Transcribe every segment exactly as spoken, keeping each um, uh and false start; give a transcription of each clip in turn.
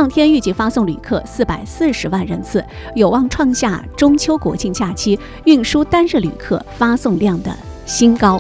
当天预计发送旅客四百四十万人次，有望创下中秋国庆假期运输单日旅客发送量的新高。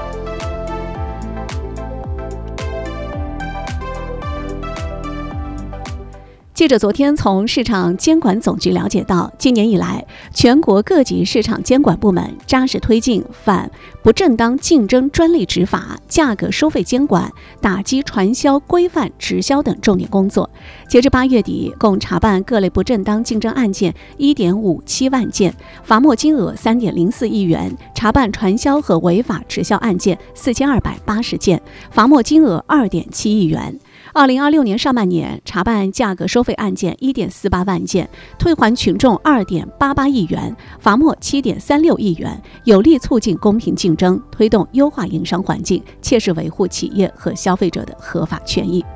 记者昨天从市场监管总局了解到，今年以来，全国各级市场监管部门扎实推进反不正当竞争专利执法、价格收费监管、打击传销规范直销等重点工作。截至八月底，共查办各类不正当竞争案件 一点五七万件，罚没金额 三点零四亿元；查办传销和违法直销案件四千二百八十件，罚没金额 二点七亿元。二零二六年上半年，查办价格收费案件 一点四八万件，退还群众 二点八八亿元，罚没 七点三六亿元，有力促进公平竞争，推动优化营商环境，切实维护企业和消费者的合法权益。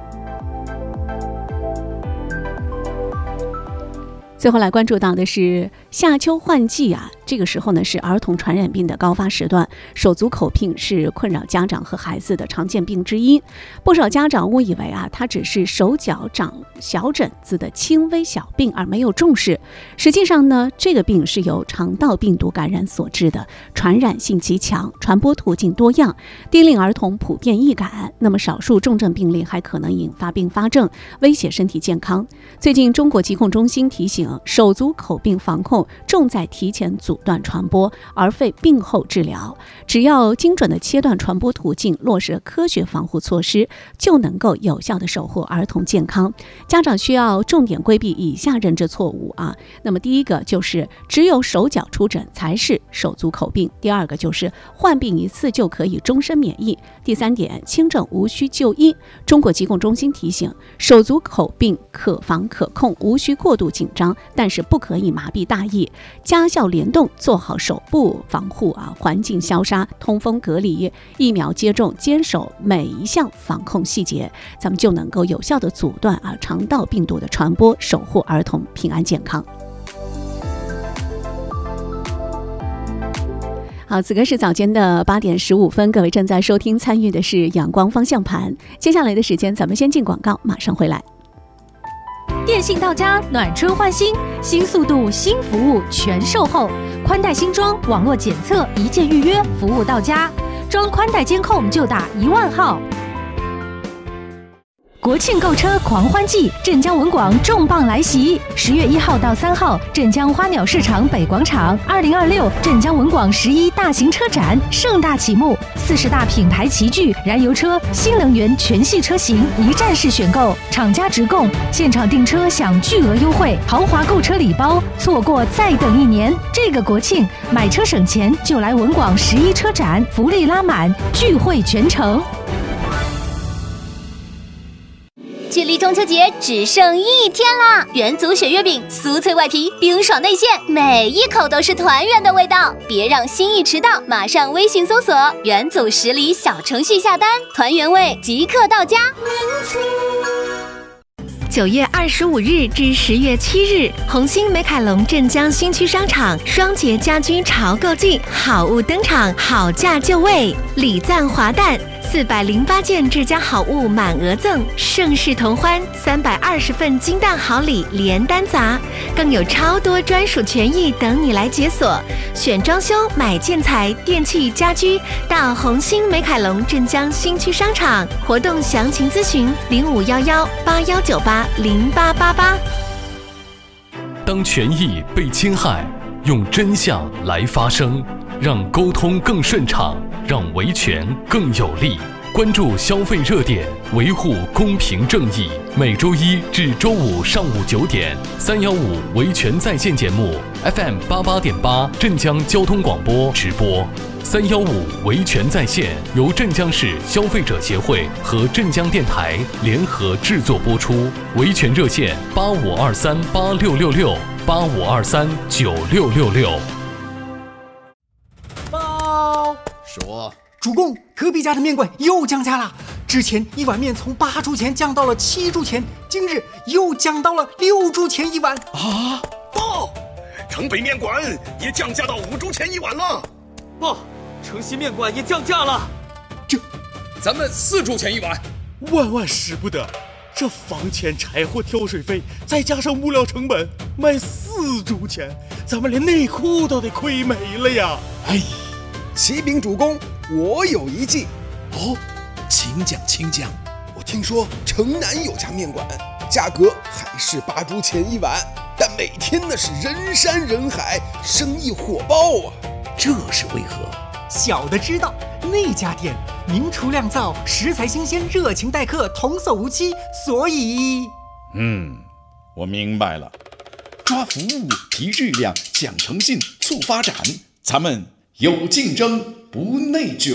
最后来关注到的是夏秋换季啊，这个时候呢是儿童传染病的高发时段，手足口病是困扰家长和孩子的常见病之一。不少家长误以为啊，它只是手脚长小疹子的轻微小病而没有重视。实际上呢，这个病是由肠道病毒感染所致的，传染性极强，传播途径多样，低龄儿童普遍易感。那么少数重症病例还可能引发并发症，威胁身体健康。最近，中国疾控中心提醒，手足口病防控重在提前阻断传播，而非病后治疗。只要精准地切断传播途径，落实科学防护措施，就能够有效地守护儿童健康。家长需要重点规避以下认知错误啊。那么第一个就是只有手脚出疹才是手足口病，第二个就是患病一次就可以终身免疫，第三点，轻症无需就医。中国疾控中心提醒，手足口病可防可控，无需过度紧张，但是不可以麻痹大意，家校联动，做好手部防护啊，环境消杀、通风隔离、疫苗接种，坚守每一项防控细节，咱们就能够有效的阻断啊肠道病毒的传播，守护儿童平安健康。好，此刻是早间的八点十五分，各位正在收听参与的是阳光方向盘。接下来的时间，咱们先进广告，马上回来。 电信到家，暖春换新，新速度、新服务全售后，宽带新装，网络检测，一键预约，服务到家。装宽带监控就打一万号。国庆购车狂欢季，镇江文广重磅来袭！十月一号到三号，镇江花鸟市场北广场，二零二六镇江文广十一大型车展盛大启幕，四十大品牌齐聚，燃油车、新能源全系车型一站式选购，厂家直供，现场订车享巨额优惠，豪华购车礼包，错过再等一年。这个国庆买车省钱，就来文广十一车展，福利拉满，聚会全城。 距离中秋节只剩一天啦！元祖雪月饼，酥脆外皮，冰爽内馅，每一口都是团圆的味道。别让心意迟到，马上微信搜索元祖十里小程序下单，团圆味即刻到家。 九月二十五日至十月七日，红星美凯龙镇江新区商场双节家居潮购季，好物登场，好价就位，礼赞华诞。四百零八件至家好物满额赠，盛世同欢，三百二十份金蛋好礼连单砸，更有超多专属权益等你来解锁。选装修、买建材、电器、家居，到红星美凯龙镇江新区商场。活动详情咨询零五幺幺八幺九八零八八八。 当权益被侵害，用真相来发声，让沟通更顺畅，让维权更有力。关注消费热点，维护公平正义。每周一至周五上午九点，三幺五维权在线节目 F M 八八点八镇江交通广播直播。三幺五维权在线由镇江市消费者协会和镇江电台联合制作播出。维权热线八五二三八六六六八五二三九六六六。 报说。主公，隔壁家的面馆又降价了。之前一碗面从八铢钱降到了七铢钱，今日又降到了六铢钱一碗。 啊！报，城北面馆也降价到五铢钱一碗了。 报，城西面馆也降价了。 这，咱们四铢钱一碗。 万万使不得！ 这房钱、柴火、挑水费，再加上物料成本，卖四铢钱，咱们连内裤都得亏没了呀！ 哎，启禀主公，我有一计。 哦，请讲，请讲。 我听说城南有家面馆，价格还是八铢钱一碗，但每天那是人山人海，生意火爆啊！ 这是为何？ 小的知道，那家店名厨酿造，食材新鲜，热情待客，童叟无欺，所以…… 嗯，我明白了。抓服务，提质量，讲诚信，促发展，咱们有竞争，不内卷。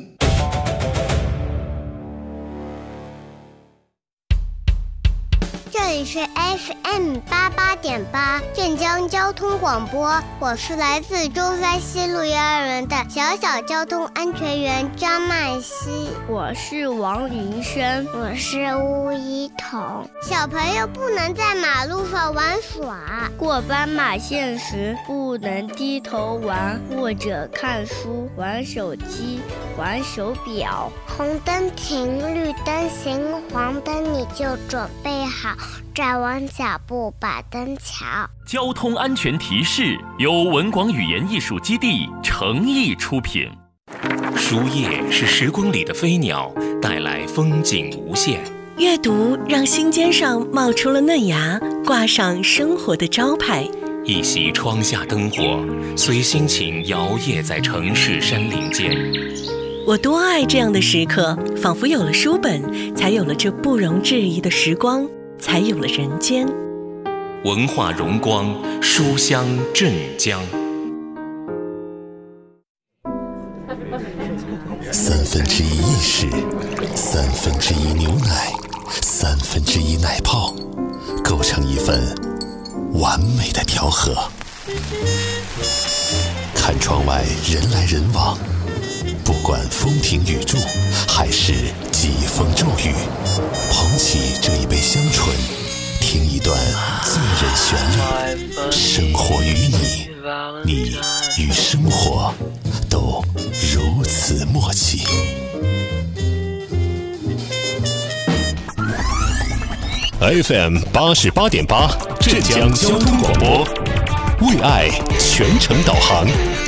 这里是 F M 八八点八镇江交通广播，我是来自中山西路幼儿园的小小交通安全员张曼希。 我是王云生。 我是吴一彤。小朋友不能在马路上玩耍， 过斑马线时不能低头玩或者看书、玩手机、玩手表。 红灯停，绿灯行，黄灯你就准备好，站稳脚步把灯瞧。 交通安全提示由文广语言艺术基地诚意出品。 书页是时光里的飞鸟，带来风景无限。 阅读让心尖上冒出了嫩芽，挂上生活的招牌。 一袭窗下灯火，随心情摇曳在城市山林间。 我多爱这样的时刻，仿佛有了书本，才有了这不容置疑的时光，才有了人间。 文化荣光，书香镇江。 三分之一意式，三分之一牛奶，三分之一奶泡，构成一份完美的调和。看窗外人来人往，不管风平雨注还是疾风骤雨，捧起这一杯香醇，听一段醉人旋律。生活与你，你与生活都如此默契。F M 八十八点八，镇江交通广播，为爱全程导航。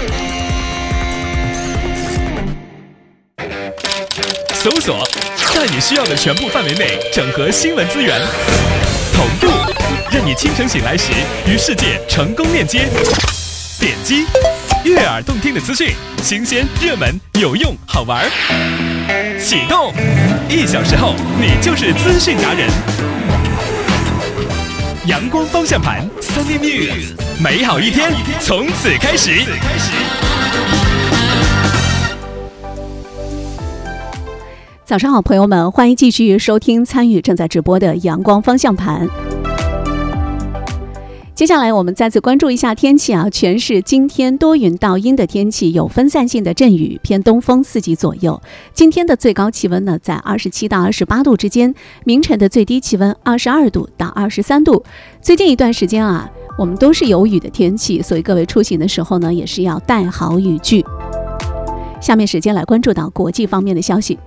搜索，在你需要的全部范围内整合新闻资源，同步，任你清晨醒来时与世界成功链接。点击，悦耳动听的资讯，新鲜热门有用好玩。启动，一小时后你就是资讯达人。阳光方向盘 Sunny News， 美好一天从此开始。 早上好，朋友们，欢迎继续收听参与正在直播的阳光方向盘。接下来我们再次关注一下天气啊，全市今天多云到阴的天气，有分散性的阵雨，偏东风四级左右。今天的最高气温呢在二十七到二十八度之间，明晨的最低气温二十二度到二十三度。最近一段时间啊，我们都是有雨的天气，所以各位出行的时候呢，也是要带好雨具。下面时间来关注到国际方面的消息。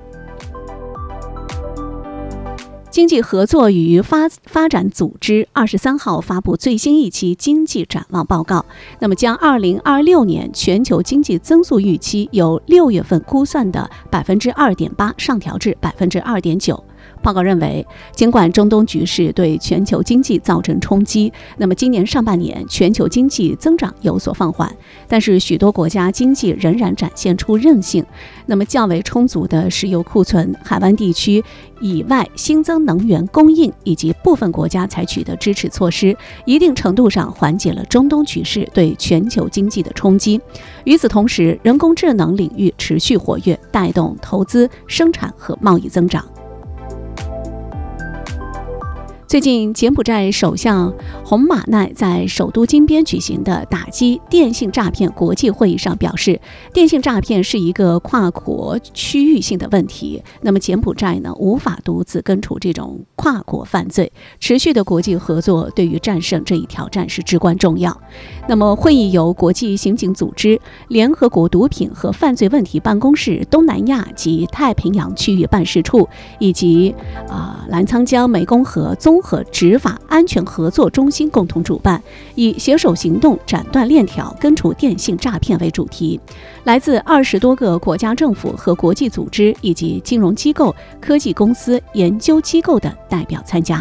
经济合作与发发展组织二十三号发布最新一期经济展望报告，那么将二零二六年全球经济增速预期由六月份估算的百分之二点八上调至百分之二点九。报告认为，尽管中东局势对全球经济造成冲击，那么今年上半年全球经济增长有所放缓，但是许多国家经济仍然展现出韧性。那么较为充足的石油库存、海湾地区以外新增能源供应以及部分国家采取的支持措施，一定程度上缓解了中东局势对全球经济的冲击。与此同时，人工智能领域持续活跃，带动投资、生产和贸易增长。 最近，柬埔寨首相洪马奈在首都金边举行的打击电信诈骗国际会议上表示，电信诈骗是一个跨国区域性的问题。那么，柬埔寨呢无法独自根除这种跨国犯罪，持续的国际合作对于战胜这一挑战是至关重要。那么，会议由国际刑警组织、联合国毒品和犯罪问题办公室东南亚及太平洋区域办事处以及啊、呃、澜沧江湄公河综合执法安全合作中心共同主办，以携手行动斩断链条根除电信诈骗为主题。来自二十多个国家政府和国际组织以及金融机构、科技公司、研究机构的代表参加。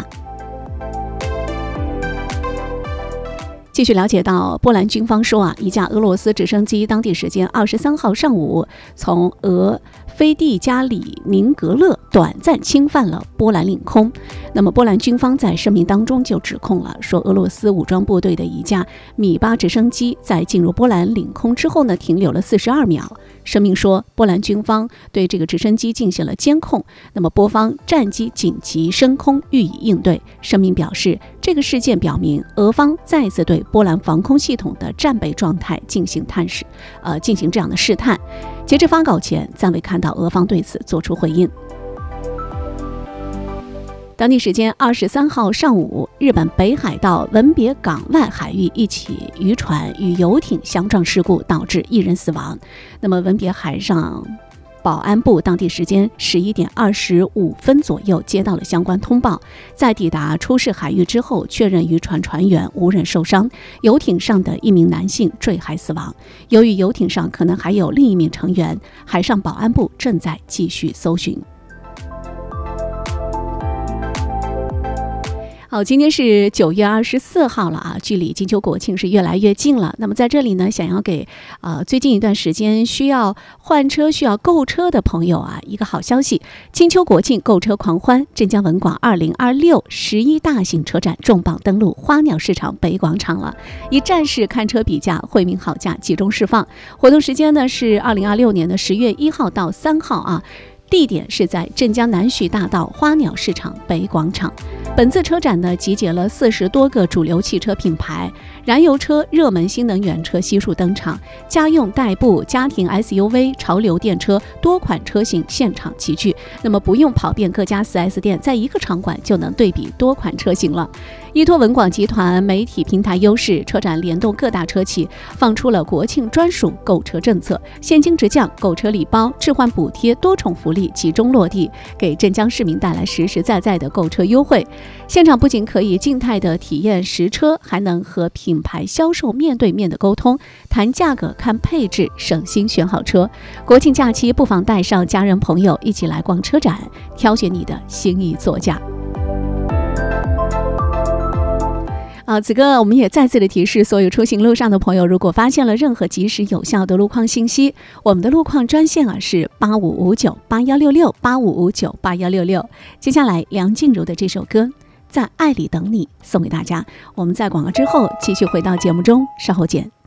继续了解到，波兰军方说啊，一架俄罗斯直升机当地时间二十三号上午从俄菲蒂加里宁格勒短暂侵犯了波兰领空。那么，波兰军方在声明当中就指控了，说俄罗斯武装部队的一架米八直升机在进入波兰领空之后呢，停留了四十二秒。声明说，波兰军方对这个直升机进行了监控，那么波方战机紧急升空予以应对。声明表示，这个事件表明俄方再次对波兰防空系统的战备状态进行探视，呃，进行这样的试探。截至发稿前，暂未看到俄方对此作出回应。当地时间二十三号上午，日本北海道文别港外海域一起渔船与游艇相撞事故导致一人死亡。那么，文别海上保安部当地时间十一点二十五分左右接到了相关通报，在抵达出事海域之后，确认渔船船员无人受伤，游艇上的一名男性坠海死亡。由于游艇上可能还有另一名成员，海上保安部正在继续搜寻。好，今天是九月二十四号了啊，距离金秋国庆是越来越近了。那么在这里呢，想要给呃最近一段时间需要换车、需要购车的朋友啊一个好消息：金秋国庆购车狂欢，镇江文广二零二六十一大型车展重磅登陆花鸟市场北广场了，以站式看车比价、惠民好价集中释放。活动时间呢是二零二六年的十月一号到三号啊。地点是在镇江南徐大道花鸟市场北广场。本次车展呢，集结了四十多个主流汽车品牌，燃油车、热门新能源车悉数登场，家用代步、家庭 S U V、潮流电车多款车型现场齐聚。那么不用跑遍各家 四 S 店，在一个场馆就能对比多款车型了。依托文广集团媒体平台优势，车展联动各大车企，放出了国庆专属购车政策，现金直降、购车礼包、置换补贴多重福利集中落地，给镇江市民带来实实在在的购车优惠。现场不仅可以静态的体验实车，还能和品牌销售面对面的沟通，谈价格、看配置，省心选好车。国庆假期不妨带上家人朋友一起来逛车展，挑选你的心仪座驾。啊，子哥，我们也再次的提示所有出行路上的朋友，如果发现了任何及时有效的路况信息，我们的路况专线啊是八五五九八幺六六八五五九八幺六六。接下来，梁静茹的这首歌《在爱里等你》送给大家。我们在广告之后继续回到节目中，稍后见。